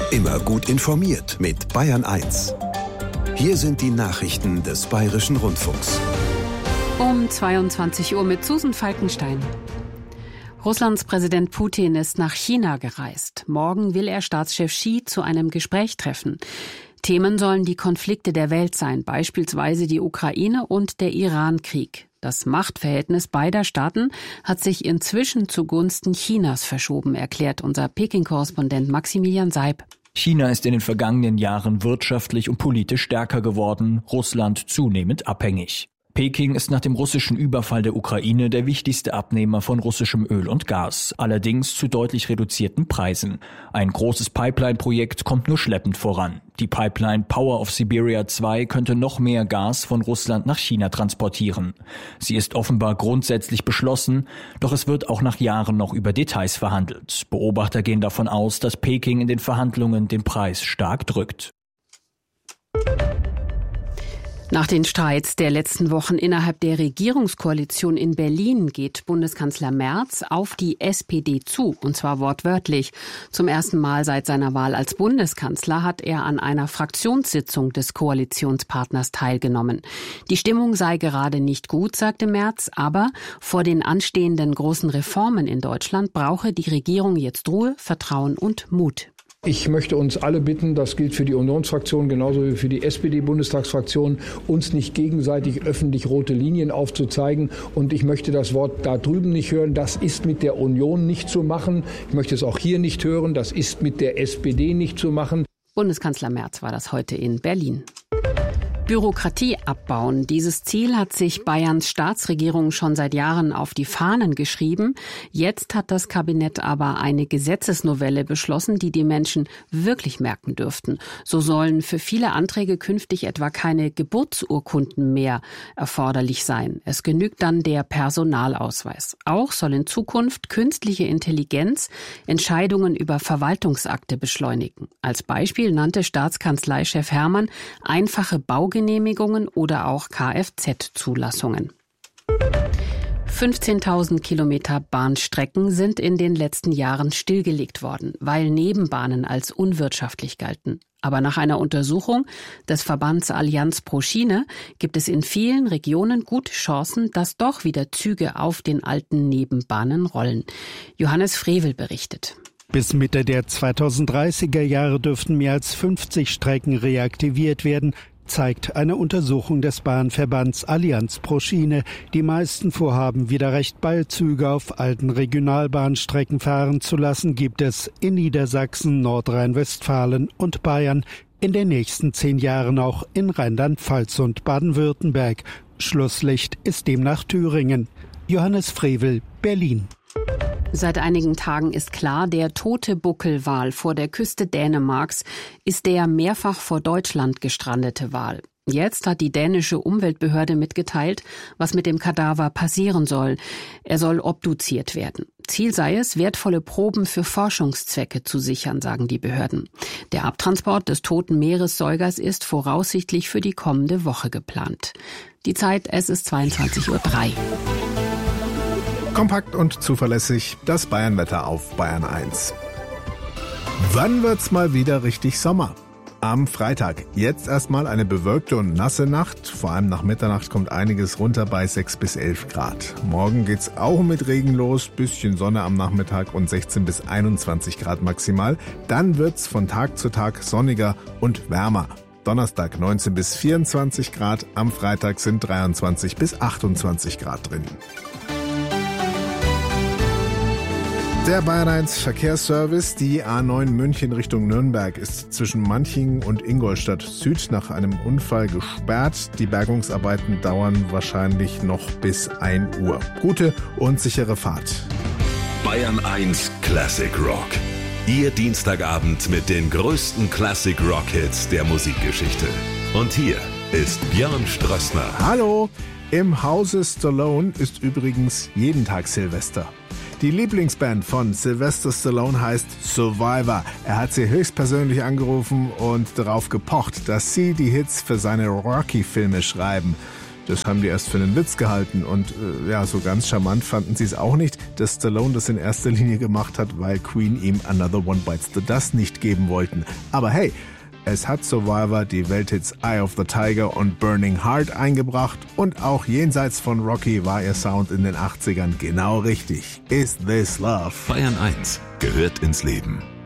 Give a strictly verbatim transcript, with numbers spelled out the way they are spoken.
Immer gut informiert mit Bayern eins. Hier sind die Nachrichten des Bayerischen Rundfunks. Um zweiundzwanzig Uhr mit Susan Falkenstein. Russlands Präsident Putin ist nach China gereist. Morgen will er Staatschef Xi zu einem Gespräch treffen. Themen sollen die Konflikte der Welt sein, beispielsweise die Ukraine und der Iran-Krieg. Das Machtverhältnis beider Staaten hat sich inzwischen zugunsten Chinas verschoben, erklärt unser Peking-Korrespondent Maximilian Seib. China ist in den vergangenen Jahren wirtschaftlich und politisch stärker geworden, Russland zunehmend abhängig. Peking ist nach dem russischen Überfall der Ukraine der wichtigste Abnehmer von russischem Öl und Gas, allerdings zu deutlich reduzierten Preisen. Ein großes Pipeline-Projekt kommt nur schleppend voran. Die Pipeline Power of Siberia zwei könnte noch mehr Gas von Russland nach China transportieren. Sie ist offenbar grundsätzlich beschlossen, doch es wird auch nach Jahren noch über Details verhandelt. Beobachter gehen davon aus, dass Peking in den Verhandlungen den Preis stark drückt. Nach den Streits der letzten Wochen innerhalb der Regierungskoalition in Berlin geht Bundeskanzler Merz auf die S P D zu, und zwar wortwörtlich. Zum ersten Mal seit seiner Wahl als Bundeskanzler hat er an einer Fraktionssitzung des Koalitionspartners teilgenommen. Die Stimmung sei gerade nicht gut, sagte Merz, aber vor den anstehenden großen Reformen in Deutschland brauche die Regierung jetzt Ruhe, Vertrauen und Mut. Ich möchte uns alle bitten, das gilt für die Unionsfraktion genauso wie für die S P D-Bundestagsfraktion, uns nicht gegenseitig öffentlich rote Linien aufzuzeigen. Und ich möchte das Wort da drüben nicht hören, das ist mit der Union nicht zu machen. Ich möchte es auch hier nicht hören, das ist mit der S P D nicht zu machen. Bundeskanzler Merz war das heute in Berlin. Bürokratie abbauen. Dieses Ziel hat sich Bayerns Staatsregierung schon seit Jahren auf die Fahnen geschrieben. Jetzt hat das Kabinett aber eine Gesetzesnovelle beschlossen, die die Menschen wirklich merken dürften. So sollen für viele Anträge künftig etwa keine Geburtsurkunden mehr erforderlich sein. Es genügt dann der Personalausweis. Auch soll in Zukunft künstliche Intelligenz Entscheidungen über Verwaltungsakte beschleunigen. Als Beispiel nannte Staatskanzleichef Hermann einfache Baugenehmigungen Genehmigungen oder auch Kfz-Zulassungen. fünfzehntausend Kilometer Bahnstrecken sind in den letzten Jahren stillgelegt worden, weil Nebenbahnen als unwirtschaftlich galten. Aber nach einer Untersuchung des Verbands Allianz pro Schiene gibt es in vielen Regionen gute Chancen, dass doch wieder Züge auf den alten Nebenbahnen rollen. Johannes Frevel berichtet. Bis Mitte der zweitausenddreißiger Jahre dürften mehr als fünfzig Strecken reaktiviert werden, zeigt eine Untersuchung des Bahnverbands Allianz pro Schiene. Die meisten Vorhaben, wieder recht bald Züge auf alten Regionalbahnstrecken fahren zu lassen, gibt es in Niedersachsen, Nordrhein-Westfalen und Bayern. In den nächsten zehn Jahren auch in Rheinland-Pfalz und Baden-Württemberg. Schlusslicht ist demnach Thüringen. Johannes Frevel, Berlin. Seit einigen Tagen ist klar, der tote Buckelwal vor der Küste Dänemarks ist der mehrfach vor Deutschland gestrandete Wal. Jetzt hat die dänische Umweltbehörde mitgeteilt, was mit dem Kadaver passieren soll. Er soll obduziert werden. Ziel sei es, wertvolle Proben für Forschungszwecke zu sichern, sagen die Behörden. Der Abtransport des toten Meeressäugers ist voraussichtlich für die kommende Woche geplant. Die Zeit, es ist zweiundzwanzig Uhr drei. Kompakt und zuverlässig, das Bayernwetter auf Bayern eins. Wann wird's mal wieder richtig Sommer? Am Freitag. Jetzt erstmal eine bewölkte und nasse Nacht. Vor allem nach Mitternacht kommt einiges runter bei sechs bis elf Grad. Morgen geht's auch mit Regen los. Bisschen Sonne am Nachmittag und sechzehn bis einundzwanzig Grad maximal. Dann wird's von Tag zu Tag sonniger und wärmer. Donnerstag neunzehn bis vierundzwanzig Grad. Am Freitag sind dreiundzwanzig bis achtundzwanzig Grad drin. Der Bayern eins Verkehrsservice, die A neun München Richtung Nürnberg, ist zwischen Manching und Ingolstadt Süd nach einem Unfall gesperrt. Die Bergungsarbeiten dauern wahrscheinlich noch bis ein Uhr. Gute und sichere Fahrt. Bayern eins Classic Rock. Ihr Dienstagabend mit den größten Classic Rock Hits der Musikgeschichte. Und hier ist Björn Strössner. Hallo! Im Hause Stallone ist übrigens jeden Tag Silvester. Die Lieblingsband von Sylvester Stallone heißt Survivor. Er hat sie höchstpersönlich angerufen und darauf gepocht, dass sie die Hits für seine Rocky-Filme schreiben. Das haben die erst für einen Witz gehalten und äh, ja, so ganz charmant fanden sie es auch nicht, dass Stallone das in erster Linie gemacht hat, weil Queen ihm Another One Bites the Dust nicht geben wollten. Aber hey, es hat Survivor die Welthits Eye of the Tiger und Burning Heart eingebracht und auch jenseits von Rocky war ihr Sound in den achtzigern genau richtig. Is This Love? Bayern eins gehört ins Leben.